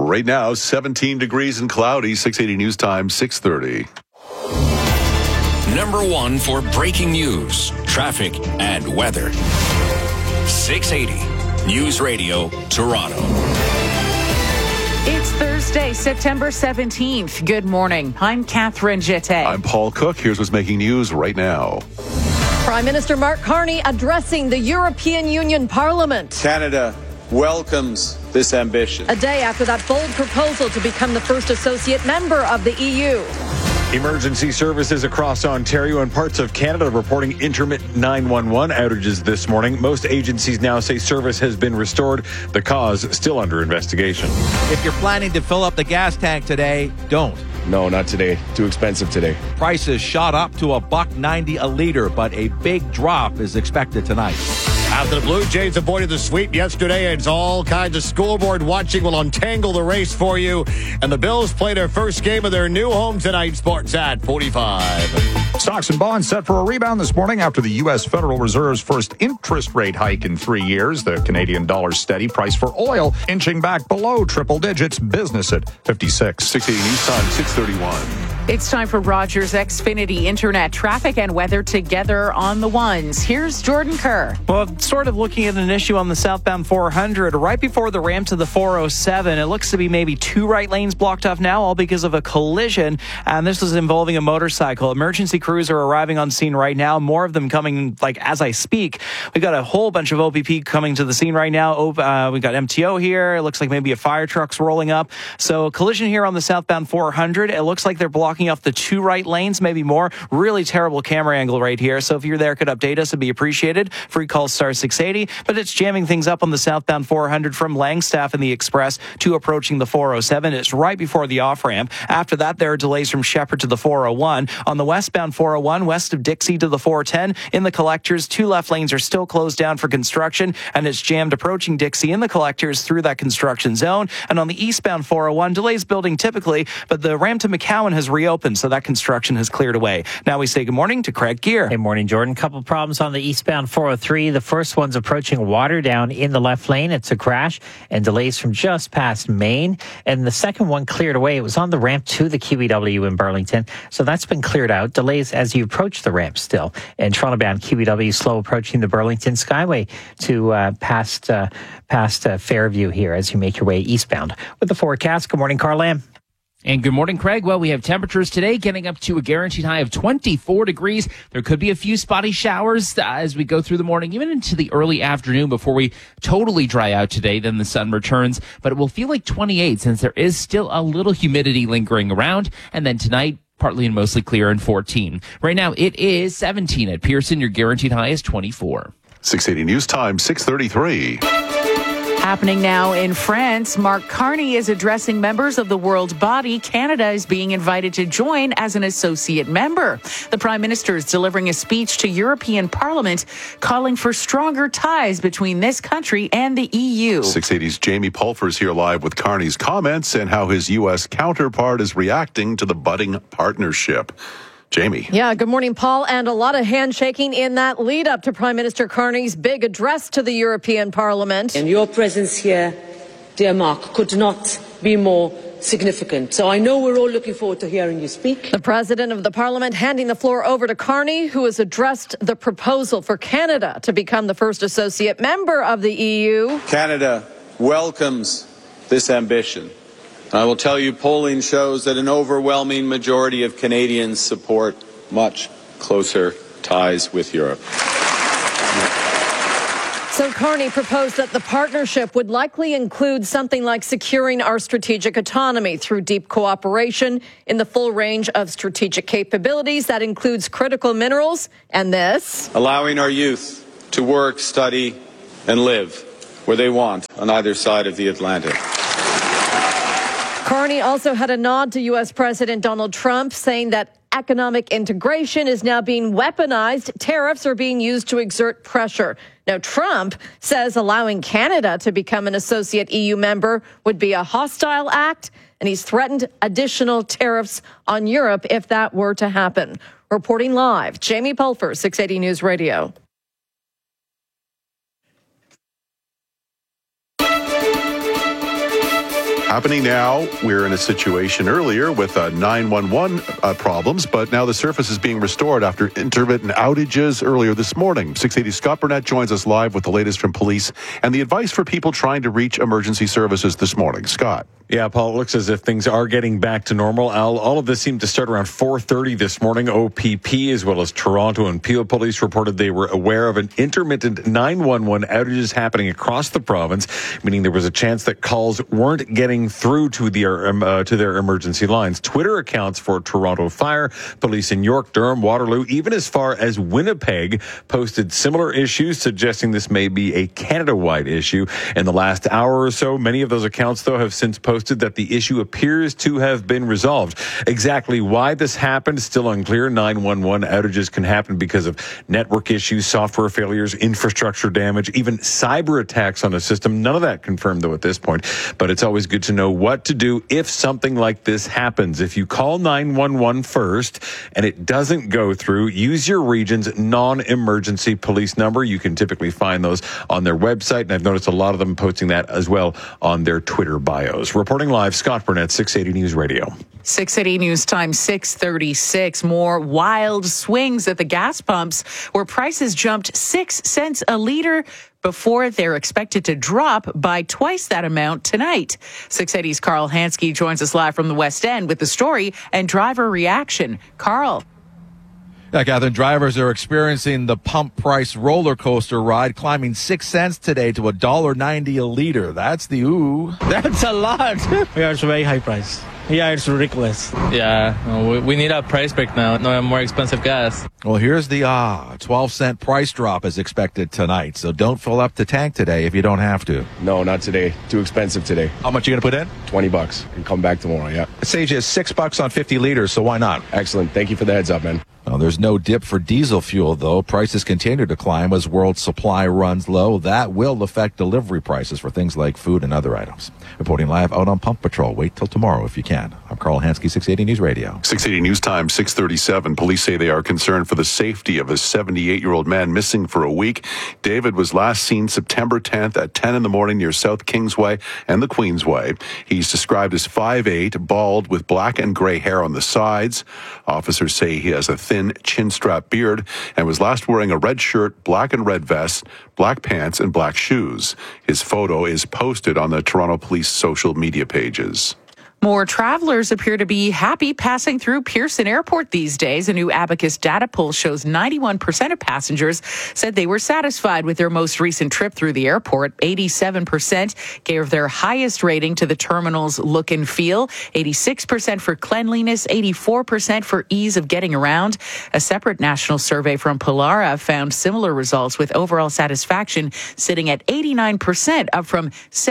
Right now, 17 degrees and cloudy, 680 News Time, 6:30. Number one for breaking news, traffic, and weather. 680 News Radio, Toronto. It's Thursday, September 17th. Good morning. I'm Catherine Jette. I'm Paul Cook. Here's what's making news right now. Prime Minister Mark Carney addressing the European Union Parliament. Canada welcomes this ambition. A day after that bold proposal to become the first associate member of the EU. Emergency services across Ontario and parts of Canada reporting intermittent 911 outages this morning. Most agencies now say service has been restored. The cause still under investigation. If you're planning to fill up the gas tank today, don't. No, not today. Too expensive today. Prices shot up to $1.90 a liter, but a big drop is expected tonight. After the Blue Jays avoided the sweep yesterday, it's all kinds of scoreboard watching will untangle the race for you. And the Bills play their first game of their new home tonight, Sportsnet 45. Stocks and bonds set for a rebound this morning after the U.S. Federal Reserve's first interest rate hike in 3 years. The Canadian dollar steady. Price for oil inching back below triple digits. Business at 56. 680 News Time, 6:31. It's time for Rogers Xfinity Internet traffic and weather together on the ones. Here's Jordan Kerr. Well, sort of looking at an issue on the southbound 400 right before the ramp to the 407. It looks to be maybe 2 right lanes blocked off now, all because of a collision. And this is involving a motorcycle. Emergency crews are arriving on scene right now. More of them coming like as I speak. We've got a whole bunch of OPP coming to the scene right now. We've got MTO here. It looks like maybe a fire truck's rolling up. So collision here on the southbound 400. It looks like they're blocking off the 2 right lanes, maybe more. Really terrible camera angle right here. So if you're there, could update us. It'd be appreciated. Free call star 680. But it's jamming things up on the southbound 400 from Langstaff and the Express to approaching the 407. It's right before the off-ramp. After that, there are delays from Shepherd to the 401. On the westbound 401, west of Dixie to the 410, in the collectors, 2 left lanes are still closed down for construction, and it's jammed approaching Dixie in the collectors through that construction zone. And on the eastbound 401, delays building typically, but the ramp to McCowan has reopened, so that construction has cleared away. Now we say good morning to Craig Gear. Good morning, Jordan. Couple problems on the eastbound 403. The first one's approaching Waterdown in the left lane. It's a crash and delays from just past Main. And the second one cleared away. It was on the ramp to the QEW in Burlington. So that's been cleared out. Delays as you approach the ramp still. And Toronto-bound QEW slow approaching the Burlington Skyway to past Fairview here as you make your way eastbound. With the forecast, good morning, Carl Lamb. And good morning, Craig. Well, we have temperatures today getting up to a guaranteed high of 24 degrees. There could be a few spotty showers as we go through the morning, even into the early afternoon before we totally dry out today. Then the sun returns, but it will feel like 28 since there is still a little humidity lingering around. And then tonight, partly and mostly clear and 14. Right now, it is 17 at Pearson. Your guaranteed high is 24. 680 News Time, 6:33. Happening now in France, Mark Carney is addressing members of the world body. Canada is being invited to join as an associate member. The Prime Minister is delivering a speech to European Parliament calling for stronger ties between this country and the EU. 680's Jamie Pulfers here live with Carney's comments and how his U.S. counterpart is reacting to the budding partnership. Jamie. Yeah, good morning, Paul. And a lot of handshaking in that lead up to Prime Minister Carney's big address to the European Parliament. And your presence here, dear Mark, could not be more significant. So I know we're all looking forward to hearing you speak. The President of the Parliament handing the floor over to Carney, who has addressed the proposal for Canada to become the first associate member of the EU. Canada welcomes this ambition. I will tell you, polling shows that an overwhelming majority of Canadians support much closer ties with Europe. So Carney proposed that the partnership would likely include something like securing our strategic autonomy through deep cooperation in the full range of strategic capabilities. That includes critical minerals and this. Allowing our youth to work, study, and live where they want on either side of the Atlantic. Carney also had a nod to U.S. President Donald Trump, saying that economic integration is now being weaponized. Tariffs are being used to exert pressure. Now, Trump says allowing Canada to become an associate EU member would be a hostile act, and he's threatened additional tariffs on Europe if that were to happen. Reporting live, Jamie Pulfer, 680 News Radio. Happening now, we're in a situation earlier with 911 problems, but now the service is being restored after intermittent outages earlier this morning. 680 Scott Burnett joins us live with the latest from police and the advice for people trying to reach emergency services this morning. Scott. Yeah, Paul, it looks as if things are getting back to normal. All of this seemed to start around 4:30 this morning. OPP, as well as Toronto and Peel Police, reported they were aware of an intermittent 911 outages happening across the province, meaning there was a chance that calls weren't getting through to their emergency lines. Twitter accounts for Toronto Fire, police in York, Durham, Waterloo, even as far as Winnipeg, posted similar issues, suggesting this may be a Canada-wide issue. In the last hour or so, many of those accounts, though, have since posted that the issue appears to have been resolved. Exactly why this happened, still unclear. 911 outages can happen because of network issues, software failures, infrastructure damage, even cyber attacks on a system. None of that confirmed, though, at this point. But it's always good to know what to do if something like this happens. If you call 911 first and it doesn't go through, use your region's non-emergency police number. You can typically find those on their website, and I've noticed a lot of them posting that as well on their Twitter bios. Reporting live, Scott Burnett, 680 News Radio. 680 News Time, 6:36. More wild swings at the gas pumps where prices jumped 6 cents a liter before they're expected to drop by twice that amount tonight. 680's Carl Hansky joins us live from the West End with the story and driver reaction. Carl. Yeah, Catherine, drivers are experiencing the pump price roller coaster ride, climbing 6 cents today to $1.90 a liter. That's the ooh. That's a lot. Yeah, it's a very high price. Yeah, it's ridiculous. Yeah, we need a price break now. No more expensive gas. Well, here's the 12-cent price drop is expected tonight. So don't fill up the tank today if you don't have to. No, not today. Too expensive today. How much are you going to put in? $20. And come back tomorrow, yeah. It saves you $6 on 50 liters, so why not? Excellent. Thank you for the heads up, man. Well, there's no dip for diesel fuel, though. Prices continue to climb as world supply runs low. That will affect delivery prices for things like food and other items. Reporting live out on Pump Patrol. Wait till tomorrow if you can. I'm Carl Hansky, 680 News Radio. 680 News Time, 6:37. Police say they are concerned for the safety of a 78-year-old man missing for a week. David was last seen September 10th at 10 in the morning near South Kingsway and the Queensway. He's described as 5'8", bald with black and gray hair on the sides. Officers say he has a thin chin-strap beard and was last wearing a red shirt, black and red vest, black pants, and black shoes. His photo is posted on the Toronto Police social media pages. More travelers appear to be happy passing through Pearson Airport these days. A new Abacus data poll shows 91% of passengers said they were satisfied with their most recent trip through the airport. 87% gave their highest rating to the terminal's look and feel, 86% for cleanliness, 84% for ease of getting around. A separate national survey from Polara found similar results, with overall satisfaction sitting at 89%, up from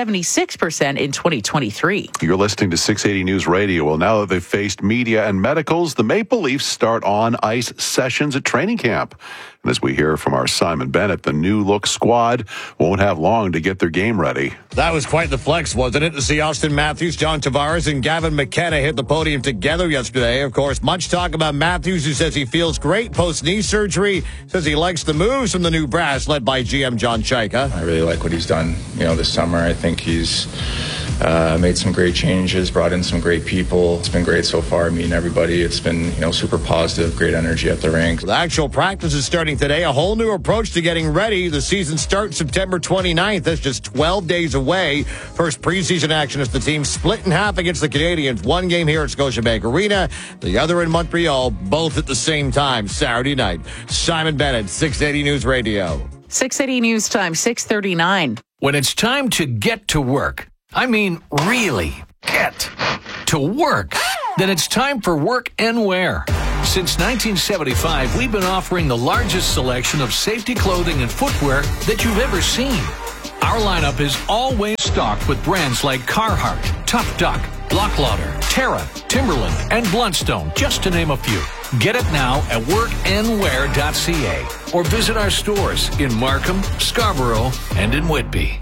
76% in 2023. You're listening to 680 News Radio. Well, now that they've faced media and medicals, the Maple Leafs start on-ice sessions at training camp. And as we hear from our Simon Bennett, the new-look squad won't have long to get their game ready. That was quite the flex, wasn't it, to see Austin Matthews, John Tavares, and Gavin McKenna hit the podium together yesterday. Of course, much talk about Matthews, who says he feels great post-knee surgery, says he likes the moves from the new brass led by GM John Chaika. I really like what he's done, this summer. I think he's made some great changes, brought in some great people. It's been great so far, meeting everybody. It's been, super positive, great energy at the rink. The actual practice is starting today, a whole new approach to getting ready. The season starts September 29th. That's just 12 days away. First preseason action as the team split in half against the Canadiens. One game here at Scotiabank Arena, the other in Montreal, both at the same time, Saturday night. Simon Bennett, 680 News Radio. 680 News Time, 6:39. When it's time to get to work, I mean really get to work, then it's time for Work and Wear. Since 1975, we've been offering the largest selection of safety clothing and footwear that you've ever seen. Our lineup is always stocked with brands like Carhartt, Tough Duck, Blocklauder, Terra, Timberland, and Bluntstone, just to name a few. Get it now at workandwear.ca or visit our stores in Markham, Scarborough, and in Whitby.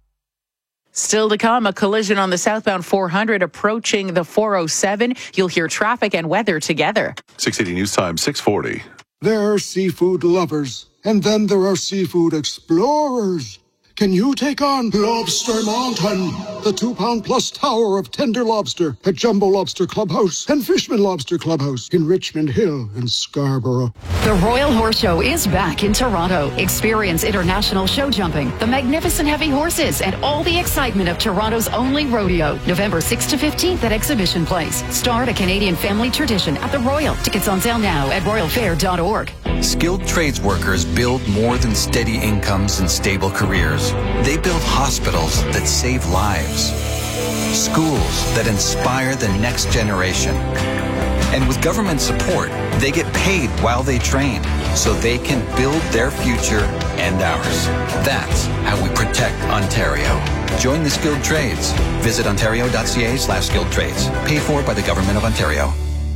Still to come, a collision on the southbound 400 approaching the 407. You'll hear traffic and weather together. 680 News Time, 640. There are seafood lovers, and then there are seafood explorers. Can you take on Lobster Mountain, the 2-pound-plus tower of tender lobster at Jumbo Lobster Clubhouse and Fishman Lobster Clubhouse in Richmond Hill and Scarborough? The Royal Horse Show is back in Toronto. Experience international show jumping, the magnificent heavy horses, and all the excitement of Toronto's only rodeo. November 6th to 15th at Exhibition Place. Start a Canadian family tradition at the Royal. Tickets on sale now at royalfair.org. Skilled trades workers build more than steady incomes and stable careers. They build hospitals that save lives, schools that inspire the next generation. And with government support, they get paid while they train so they can build their future and ours. That's how we protect Ontario. Join the skilled trades. Visit ontario.ca/skilled trades. Paid for by the Government of Ontario.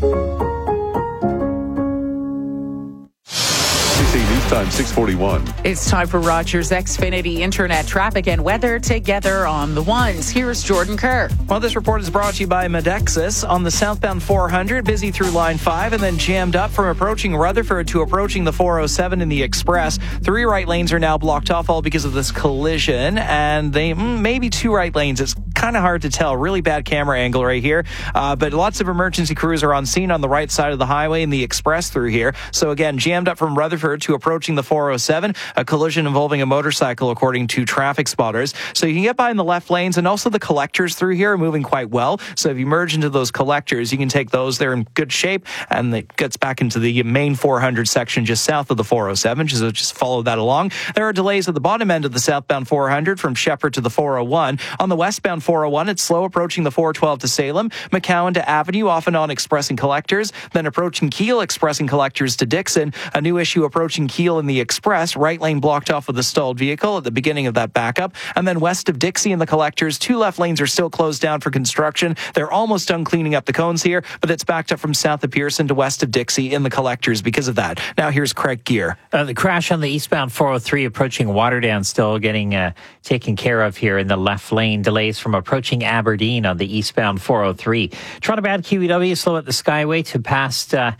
News Time 6:41. It's time for Rogers Xfinity Internet traffic and weather together on the ones. Here's Jordan Kerr. Well, this report is brought to you by Medexus. On the southbound 400, busy through line 5 and then jammed up from approaching Rutherford to approaching the 407 in the Express. 3 right lanes are now blocked off, all because of this collision, and they maybe 2 right lanes. It's kind of hard to tell. Really bad camera angle right here, but lots of emergency crews are on scene on the right side of the highway in the Express through here. So again, jammed up from Rutherford to approaching the 407, a collision involving a motorcycle, according to traffic spotters. So you can get by in the left lanes, and also the collectors through here are moving quite well. So if you merge into those collectors, you can take those. They're in good shape, and it gets back into the main 400 section just south of the 407. So just follow that along. There are delays at the bottom end of the southbound 400 from Shepherd to the 401. On the westbound 401, it's slow approaching the 412 to Salem, McCowan to Avenue, off and on expressing collectors, then approaching Keele, expressing collectors to Dixon. A new issue approaching Keele in the Express, right lane blocked off with a stalled vehicle at the beginning of that backup. And then west of Dixie in the collectors, 2 left lanes are still closed down for construction. They're almost done cleaning up the cones here, but it's backed up from south of Pearson to west of Dixie in the collectors because of that. Now here's Craig Gear. The crash on the eastbound 403 approaching Waterdown still getting taken care of here in the left lane. Delays from approaching Aberdeen on the eastbound 403. Toronto Bad QEW slow at the Skyway to past the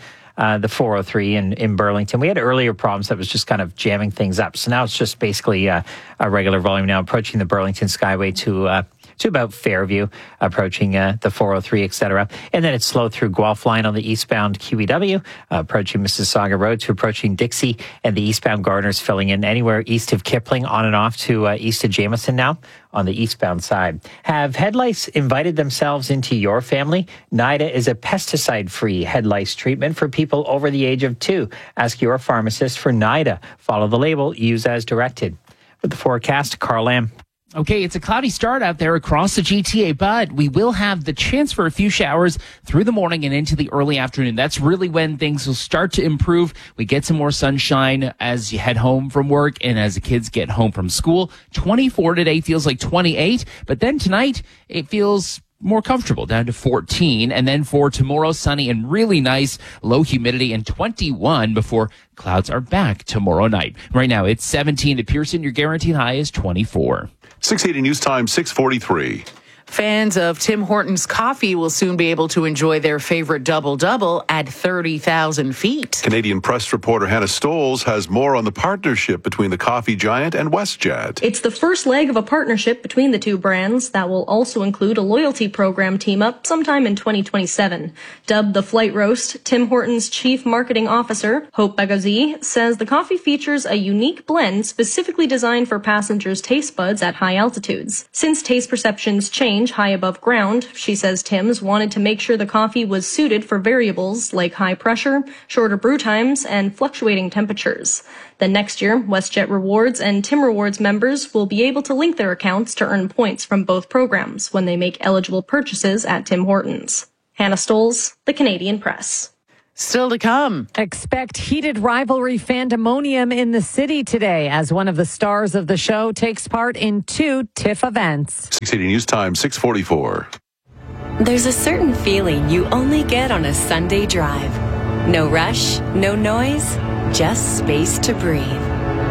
403 in Burlington. We had earlier problems that was just kind of jamming things up. So now it's just basically a regular volume now approaching the Burlington Skyway to about Fairview, approaching the 403, etc. And then it's slow through Guelph line on the eastbound QEW, approaching Mississauga Road to approaching Dixie, and the eastbound Gardners filling in anywhere east of Kipling on and off to east of Jameson now on the eastbound side. Have head lice invited themselves into your family? NIDA is a pesticide-free head lice treatment for people over the age of 2. Ask your pharmacist for NIDA. Follow the label, use as directed. With the forecast, Carl Lamb. Okay, it's a cloudy start out there across the GTA, but we will have the chance for a few showers through the morning and into the early afternoon. That's really when things will start to improve. We get some more sunshine as you head home from work and as the kids get home from school. 24 today feels like 28, but then tonight it feels more comfortable, down to 14. And then for tomorrow, sunny and really nice, low humidity, and 21 before clouds are back tomorrow night. Right now, it's 17 at Pearson. Your guaranteed high is 24. 680 News Time 6:43. Fans of Tim Hortons coffee will soon be able to enjoy their favorite double-double at 30,000 feet. Canadian press reporter Hannah Stolz has more on the partnership between the coffee giant and WestJet. It's the first leg of a partnership between the two brands that will also include a loyalty program team-up sometime in 2027. Dubbed the Flight Roast, Tim Hortons Chief Marketing Officer, Hope Bagazi, says the coffee features a unique blend specifically designed for passengers' taste buds at high altitudes. Since taste perceptions change high above ground, she says Tim's wanted to make sure the coffee was suited for variables like high pressure, shorter brew times, and fluctuating temperatures. Then next year, WestJet Rewards and Tim Rewards members will be able to link their accounts to earn points from both programs when they make eligible purchases at Tim Hortons. Hannah Stolz, The Canadian Press. Still to come. Expect heated rivalry fandemonium in the city today as one of the stars of the show takes part in 2 TIFF events. 680 News Time 6:44. There's a certain feeling you only get on a Sunday drive. No rush, no noise, just space to breathe.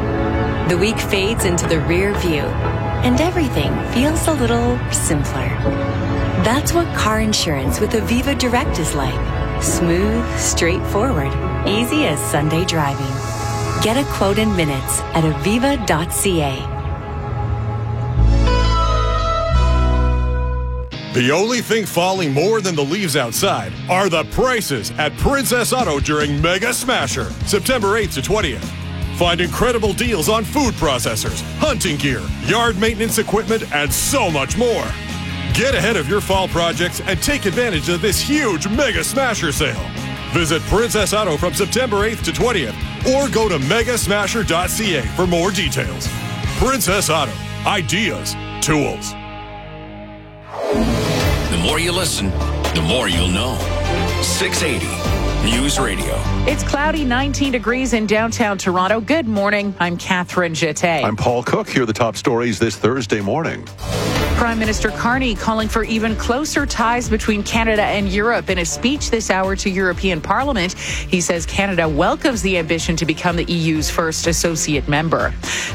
The week fades into the rear view, and everything feels a little simpler. That's what car insurance with Aviva Direct is like. Smooth, straightforward, easy as Sunday driving. Get a quote in minutes at aviva.ca. The only thing falling more than the leaves outside are the prices at Princess Auto during Mega Smasher, September 8th to 20th. Find incredible deals on food processors, hunting gear, yard maintenance equipment, and so much more. Get ahead of your fall projects and take advantage of this huge Mega Smasher sale. Visit Princess Auto from September 8th to 20th or go to megasmasher.ca for more details. Princess Auto. Ideas. Tools. The more you listen, the more you'll know. 680 News Radio. It's cloudy, 19 degrees in downtown Toronto. Good morning. I'm Catherine Jeté. I'm Paul Cook. Here are the top stories this Thursday morning. Prime Minister Carney calling for even closer ties between Canada and Europe. In a speech this hour to European Parliament, he says Canada welcomes the ambition to become the EU's first associate member.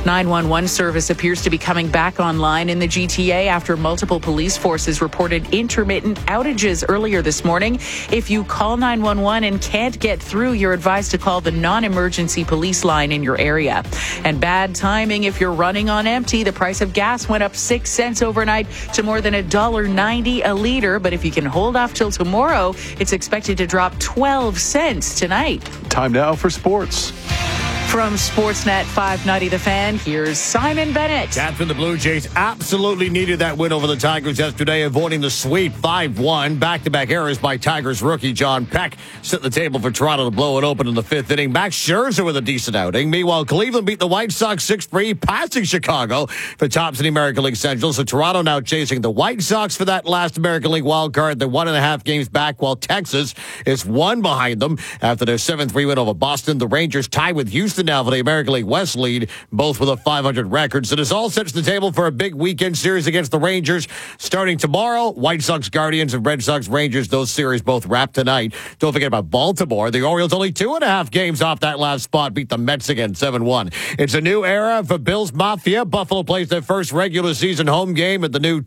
911 service appears to be coming back online in the GTA after multiple police forces reported intermittent outages earlier this morning. If you call 911 and can't get through, you're advised to call the non-emergency police line in your area. And bad timing if you're running on empty. The price of gas went up 6 cents overnight to more than $1.90 a liter. But if you can hold off till tomorrow, it's expected to drop 12 cents tonight. Time now for sports. From Sportsnet 590 The Fan, here's Simon Bennett. Catherine, the Blue Jays absolutely needed that win over the Tigers yesterday, avoiding the sweep 5-1. Back-to-back errors by Tigers rookie John Peck set the table for Toronto to blow it open in the fifth inning. Max Scherzer with a decent outing. Meanwhile, Cleveland beat the White Sox 6-3, passing Chicago for tops in the American League Central. So Toronto now chasing the White Sox for that last American League wild card. They're 1.5 games back, while Texas is one behind them after their 7-3 win over Boston. The Rangers tie with Houston now for the American League West lead, both with a 500 record. So this all sets the table for a big weekend series against the Rangers starting tomorrow. White Sox, Guardians, and Red Sox, Rangers. Those series both wrap tonight. Don't forget about Baltimore. The Orioles only 2.5 games off that last spot, beat the Mets again 7-1. It's a new era for Bills Mafia. Buffalo plays their first regular season home game at the new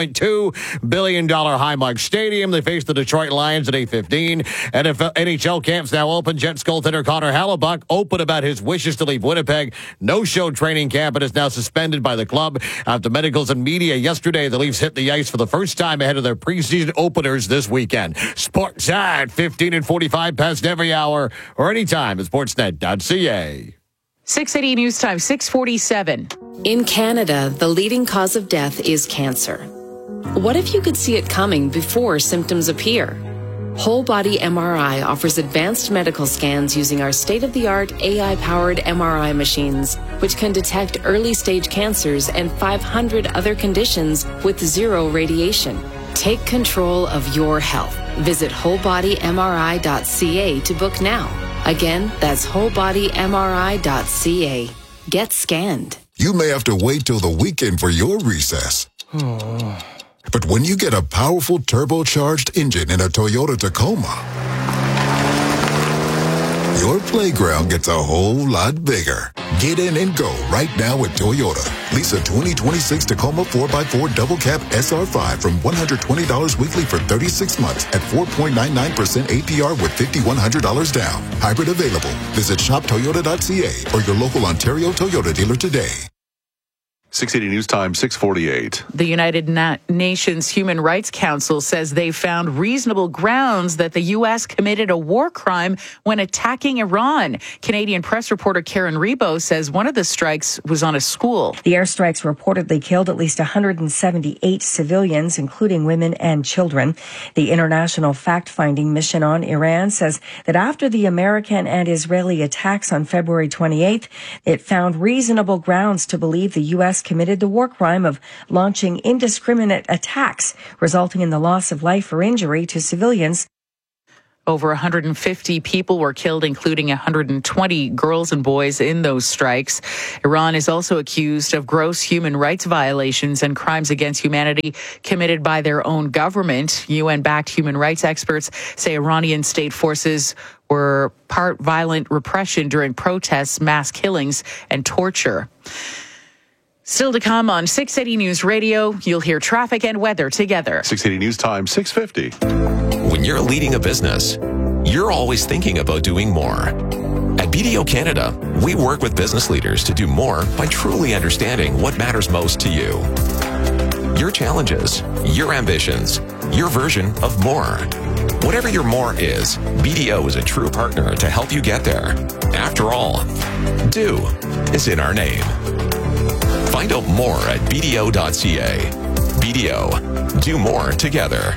$2.2 billion Highmark Stadium. They face the Detroit Lions at 8:15. NHL camps now open. Jets goaltender Connor Hellebuck open about his wishes to leave Winnipeg. No-show training camp, and is now suspended by the club. After medicals and media yesterday, the Leafs hit the ice for the first time ahead of their preseason openers this weekend. Sports at 15 and 45 past every hour or anytime at sportsnet.ca. 680 News Time, 6:47. In Canada, the leading cause of death is cancer. What if you could see it coming before symptoms appear? Whole Body MRI offers advanced medical scans using our state-of-the-art AI-powered MRI machines, which can detect early-stage cancers and 500 other conditions with zero radiation. Take control of your health. Visit wholebodymri.ca to book now. Again, that's wholebodymri.ca. Get scanned. You may have to wait till the weekend for your recess. But when you get a powerful turbocharged engine in a Toyota Tacoma, your playground gets a whole lot bigger. Get in and go right now at Toyota. Lease a 2026 Tacoma 4x4 double cab SR5 from $120 weekly for 36 months at 4.99% APR with $5,100 down. Hybrid available. Visit shoptoyota.ca or your local Ontario Toyota dealer today. 680 News Time, 6:48. The United Nations Human Rights Council says they found reasonable grounds that the U.S. committed a war crime when attacking Iran. Canadian press reporter Karen Rebo says one of the strikes was on a school. The airstrikes reportedly killed at least 178 civilians, including women and children. The International Fact-Finding Mission on Iran says that after the American and Israeli attacks on February 28th, it found reasonable grounds to believe the U.S. committed the war crime of launching indiscriminate attacks, resulting in the loss of life or injury to civilians. Over 150 people were killed, including 120 girls and boys in those strikes. Iran is also accused of gross human rights violations and crimes against humanity committed by their own government. UN-backed human rights experts say Iranian state forces were part violent repression during protests, mass killings, and torture. Still to come on 680 News Radio, you'll hear traffic and weather together. 680 News Time, 6:50. When you're leading a business, you're always thinking about doing more. At BDO Canada, we work with business leaders to do more by truly understanding what matters most to you. your challenges, your ambitions, your version of more. Whatever your more is, BDO is a true partner to help you get there. After all, do is in our name. Find out more at BDO.ca. BDO, do more together.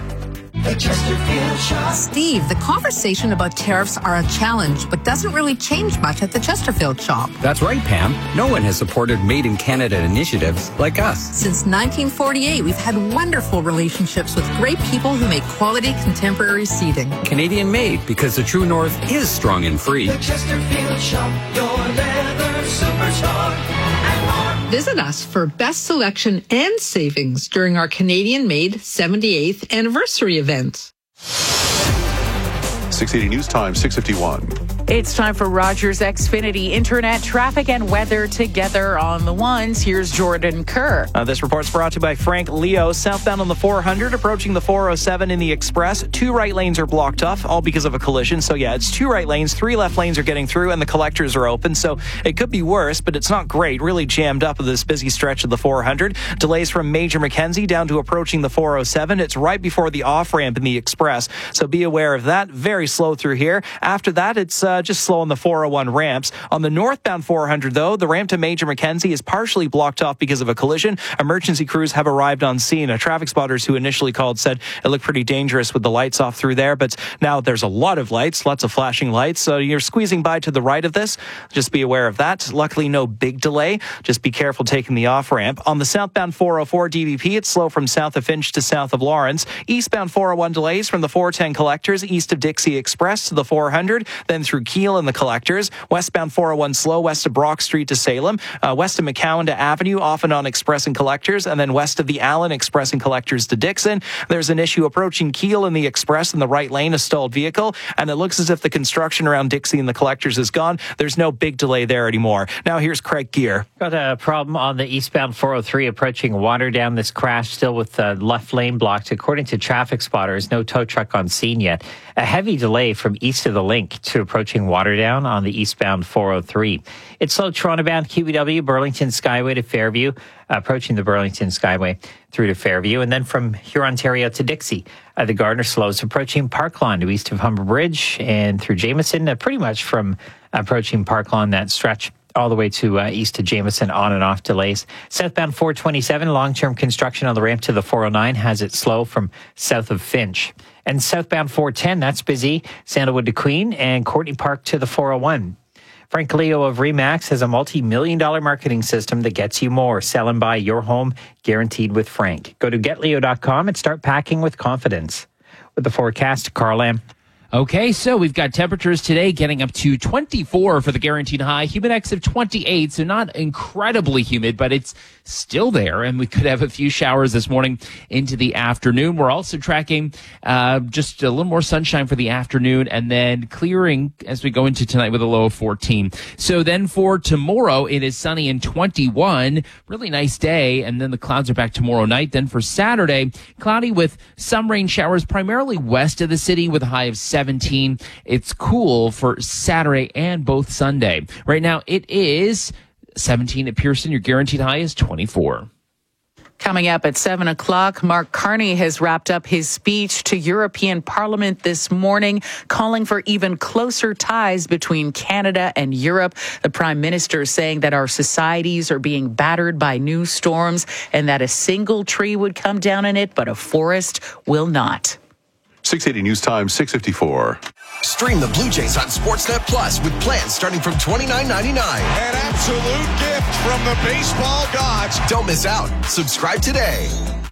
Steve, the conversation about tariffs are a challenge, but doesn't really change much at the Chesterfield shop. That's right, Pam. No one has supported Made in Canada initiatives like us. Since 1948, we've had wonderful relationships with great people who make quality contemporary seating. Canadian made, because the True North is strong and free. The Chesterfield shop, your leather superstar. Visit us for best selection and savings during our Canadian-made 78th anniversary event. 680 News Time, 6:51. It's time for Rogers Xfinity Internet traffic and weather together on the ones. Here's Jordan Kerr. This report's brought to you by Frank Leo. Southbound on the 400, approaching the 407 in the Express. 2 right lanes are blocked off, all because of a collision. So yeah, it's 2 right lanes, 3 left lanes are getting through, and the collectors are open. So it could be worse, but it's not great. Really jammed up with this busy stretch of the 400. Delays from Major Mackenzie down to approaching the 407. It's right before the off-ramp in the Express. So be aware of that. Very slow through here. After that, it's just slow on the 401 ramps. On the northbound 400, though, the ramp to Major Mackenzie is partially blocked off because of a collision. Emergency crews have arrived on scene. Traffic spotters who initially called said it looked pretty dangerous with the lights off through there, but now there's a lot of lights, lots of flashing lights, so you're squeezing by to the right of this. Just be aware of that. Luckily, no big delay. Just be careful taking the off-ramp. On the southbound 404 DVP, it's slow from south of Finch to south of Lawrence. Eastbound 401 delays from the 410 collectors east of Dixie Express to the 400, then through Kiel and the collectors. Westbound 401 slow west of Brock Street to Salem, west of McCowan to Avenue, off and on Express and collectors, and then west of the Allen Express and collectors to Dixon. There's an issue approaching Kiel in the Express in the right lane, a stalled vehicle, and it looks as if the construction around Dixie and the collectors is gone. There's no big delay there anymore. Now here's Craig Gear. Got a problem on the eastbound 403 approaching Waterdown. This crash still with the left lane blocked. According to traffic spotters, no tow truck on scene yet. A heavy delay from east of the Link to approaching Waterdown on the eastbound 403. It's slow Toronto-bound QEW, Burlington Skyway to Fairview, approaching the Burlington Skyway through to Fairview, and then from Hurontario to Dixie. The Gardner slows approaching Park Lawn to east of Humber Bridge and through Jameson, pretty much from approaching Park Lawn, that stretch all the way to east to Jameson, on and off delays. Southbound 427, long-term construction on the ramp to the 409 has it slow from south of Finch. And southbound 410, that's busy, Sandalwood to Queen and Courtney Park to the 401. Frank Leo of Remax has a multi-million-dollar marketing system that gets you more. Sell and buy your home, guaranteed with Frank. Go to getleo.com and start packing with confidence. With the forecast, Carl Lamb. Okay, so we've got temperatures today getting up to 24 for the guaranteed high, humidex of 28, so not incredibly humid, but it's still there, and we could have a few showers this morning into the afternoon. We're also tracking just a little more sunshine for the afternoon, and then clearing as we go into tonight with a low of 14. So then for tomorrow, it is sunny and 21, really nice day, and then the clouds are back tomorrow night. Then for Saturday, cloudy with some rain showers primarily west of the city with a high of 17. It's cool for Saturday and both Sunday. Right now, it is 17 at Pearson. Your guaranteed high is 24. Coming up at 7 o'clock, Mark Carney has wrapped up his speech to European Parliament this morning, calling for even closer ties between Canada and Europe. The Prime Minister saying that our societies are being battered by new storms and that a single tree would come down in it, but a forest will not. 680 News Time, 6:54. Stream the Blue Jays on Sportsnet Plus with plans starting from $29.99. An absolute gift from the baseball gods. Don't miss out. Subscribe today.